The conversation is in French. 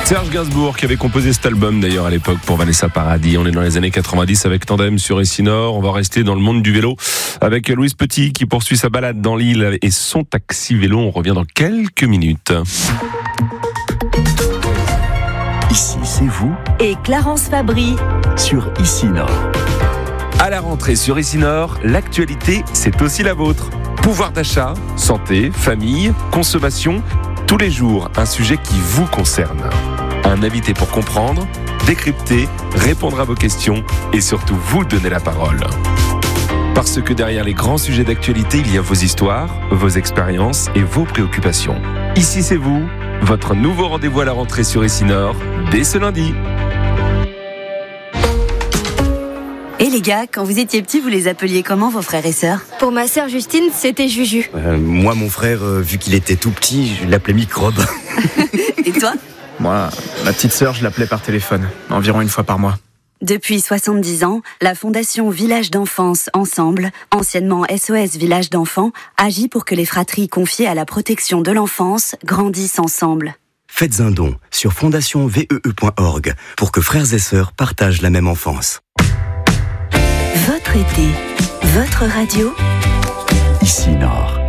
Serge Gainsbourg qui avait composé cet album d'ailleurs à l'époque pour Vanessa Paradis. On est dans les années 90 avec Tandem sur Essinor. On va rester dans le monde du vélo avec Louise Petit qui poursuit sa balade dans l'île et son taxi vélo. On revient dans quelques minutes. Ici, c'est vous et Clarence Fabry sur Essinor. À la rentrée sur Essinor, l'actualité, c'est aussi la vôtre. Pouvoir d'achat, santé, famille, consommation, tous les jours, un sujet qui vous concerne. Un invité pour comprendre, décrypter, répondre à vos questions et surtout vous donner la parole. Parce que derrière les grands sujets d'actualité, il y a vos histoires, vos expériences et vos préoccupations. Ici, c'est vous, votre nouveau rendez-vous à la rentrée sur Essinor, dès ce lundi. Et les gars, quand vous étiez petits, vous les appeliez comment vos frères et sœurs? Pour ma sœur Justine, c'était Juju. Moi, mon frère, vu qu'il était tout petit, je l'appelais Microbe. Et toi? Moi, ma petite sœur, je l'appelais par téléphone, environ une fois par mois. Depuis 70 ans, la Fondation Village d'Enfance Ensemble, anciennement SOS Village d'Enfants, agit pour que les fratries confiées à la protection de l'enfance grandissent ensemble. Faites un don sur fondationvee.org pour que frères et sœurs partagent la même enfance. Votre été, votre radio, Essinor.